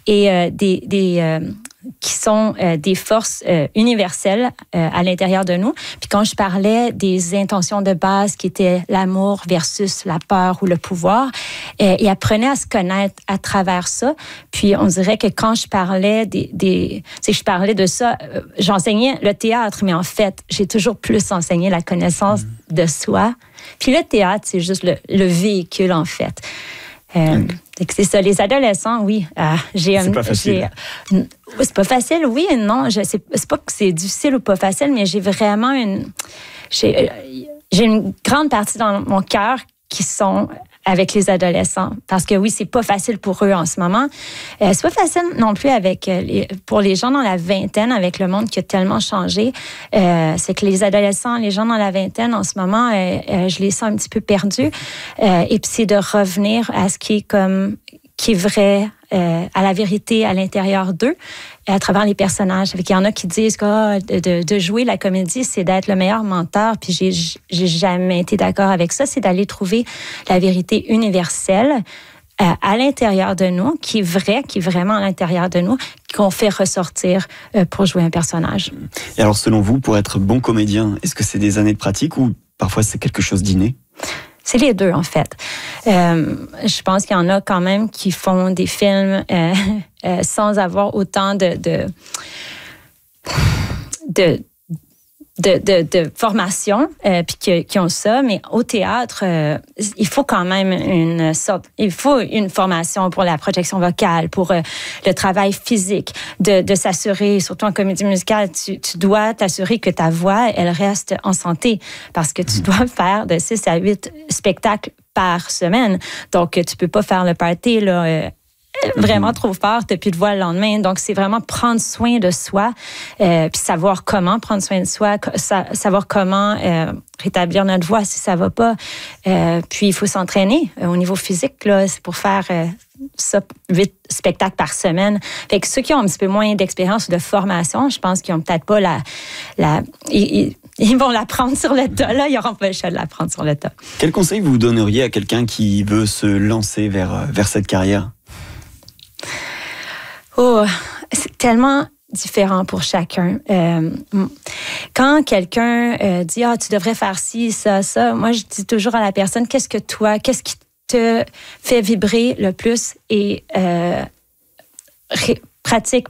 et qui sont des forces universelles à l'intérieur de nous. Puis quand je parlais des intentions de base qui étaient l'amour versus la peur ou le pouvoir, ils apprenaient à se connaître à travers ça. Puis on dirait que quand je parlais je parlais de ça, j'enseignais le théâtre, mais en fait, j'ai toujours plus enseigné la connaissance de soi. Puis le théâtre, c'est juste le véhicule, en fait. C'est ça, les adolescents, oui. C'est pas facile. C'est pas facile, oui et non. C'est pas que c'est difficile ou pas facile, mais j'ai vraiment j'ai une grande partie dans mon cœur qui sont avec les adolescents. Parce que oui, c'est pas facile pour eux en ce moment. C'est pas facile non plus pour les gens dans la vingtaine, avec le monde qui a tellement changé. C'est que les adolescents, les gens dans la vingtaine, en ce moment, je les sens un petit peu perdus. Et puis c'est de revenir à ce qui est vrai, à la vérité à l'intérieur d'eux, à travers les personnages. Il y en a qui disent que de jouer la comédie, c'est d'être le meilleur menteur, puis j'ai jamais été d'accord avec ça. C'est d'aller trouver la vérité universelle à l'intérieur de nous, qui est vraiment à l'intérieur de nous, qu'on fait ressortir pour jouer un personnage. Et alors, selon vous, pour être bon comédien, est-ce que c'est des années de pratique ou parfois c'est quelque chose d'inné? C'est les deux, en fait. Je pense qu'il y en a quand même qui font des films sans avoir autant de formation, puis qui ont ça. Mais au théâtre, il faut quand même il faut une formation pour la projection vocale, pour le travail physique, de s'assurer, surtout en comédie musicale, tu dois t'assurer que ta voix, elle reste en santé, parce que tu dois faire de 6 à 8 spectacles par semaine. Donc, tu peux pas faire le party, là, vraiment trop fort, t'as plus de voix le lendemain. Donc, c'est vraiment prendre soin de soi, puis savoir comment prendre soin de soi, savoir comment rétablir notre voix si ça va pas. Puis, il faut s'entraîner au niveau physique, là, c'est pour faire 8 spectacles par semaine. Fait que ceux qui ont un petit peu moins d'expérience ou de formation, je pense qu'ils ont peut-être pas ils vont l'apprendre sur le tas, là. Ils n'auront pas le choix de l'apprendre sur le tas. Quel conseil vous donneriez à quelqu'un qui veut se lancer vers cette carrière? C'est tellement différent pour chacun. Quand quelqu'un dit « Ah, tu devrais faire ci, ça, ça », moi, je dis toujours à la personne « Qu'est-ce qui te fait vibrer le plus ?» et pratique.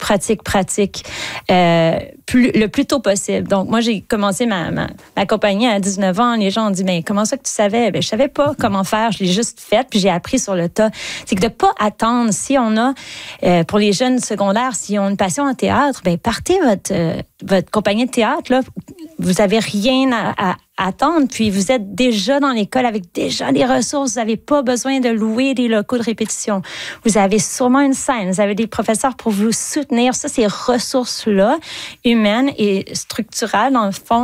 Le plus tôt possible. Donc, moi, j'ai commencé ma compagnie à 19 ans. Les gens ont dit, mais comment ça que tu savais? Je savais pas comment faire. Je l'ai juste fait, puis j'ai appris sur le tas. C'est que de pas attendre. Si on a, pour les jeunes secondaires, s'ils ont une passion en théâtre, partez votre compagnie de théâtre, là. Vous avez rien à attendre, puis vous êtes déjà dans l'école avec déjà des ressources. Vous n'avez pas besoin de louer des locaux de répétition. Vous avez sûrement une scène. Vous avez des professeurs pour vous soutenir. Ça, ces ressources-là, humaines et structurelles, dans le fond,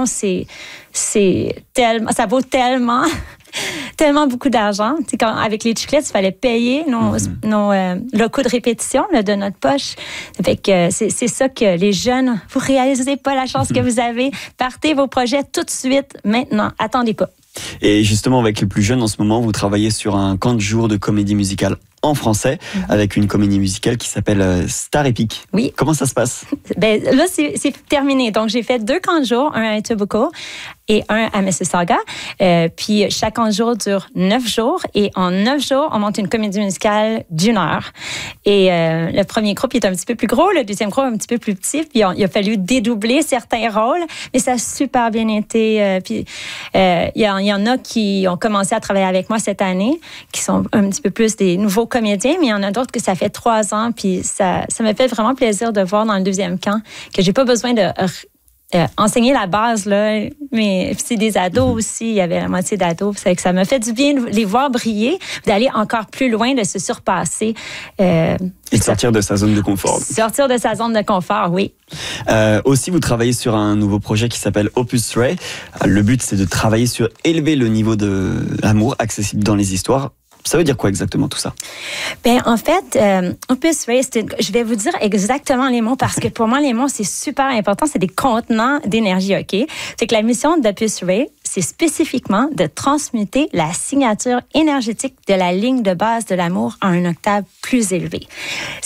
ça vaut tellement beaucoup d'argent. Avec les chiclettes, il fallait payer nos locaux de répétition là, de notre poche. Fait que c'est ça que les jeunes, vous réalisez pas la chance que vous avez. Partez vos projets tout de suite, maintenant. Attendez pas. Et justement, avec les plus jeunes, en ce moment, vous travaillez sur un camp de jour de comédie musicale en français, avec une comédie musicale qui s'appelle Star Epic. Oui. Comment ça se passe? Là, c'est terminé. Donc, j'ai fait 2 camps de jour, un à Etobicoke et un à Mississauga. Puis, chaque camp de jour dure 9 jours. Et en 9 jours, on monte une comédie musicale d'1 heure. Et le premier groupe est un petit peu plus gros, le deuxième groupe un petit peu plus petit. Puis, il a fallu dédoubler certains rôles. Mais ça a super bien été. Puis, il y en a qui ont commencé à travailler avec moi cette année, qui sont un petit peu plus des nouveaux comédiens, mais il y en a d'autres que ça fait 3 ans, puis ça me fait vraiment plaisir de voir dans le deuxième camp que j'ai pas besoin de enseigner la base, là, mais c'est des ados aussi, il y avait la moitié d'ados, c'est que ça me fait du bien de les voir briller, d'aller encore plus loin, de se surpasser. Et de sortir de sa zone de confort. Sortir de sa zone de confort, oui. Aussi, vous travaillez sur un nouveau projet qui s'appelle Opus Ray. Le but, c'est de travailler sur élever le niveau de l'amour accessible dans les histoires. Ça veut dire quoi exactement tout ça? En fait, Opus Ray, je vais vous dire exactement les mots parce que pour moi, les mots, c'est super important. C'est des contenants d'énergie, OK? C'est que la mission d'Opus Ray, c'est spécifiquement de transmuter la signature énergétique de la ligne de base de l'amour à un octave plus élevé.